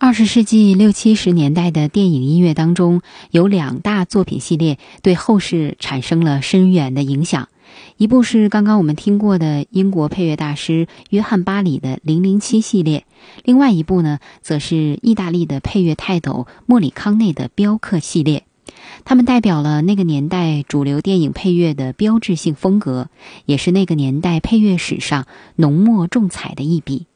20世纪60、70年代的电影音乐当中，有2大作品系列对后世产生了深远的影响。一部是刚刚我们听过的英国配乐大师约翰巴里的007系列，另外一部呢，则是意大利的配乐泰斗莫里康内的镖客系列。他们代表了那个年代主流电影配乐的标志性风格，也是那个年代配乐史上浓墨重彩的一笔。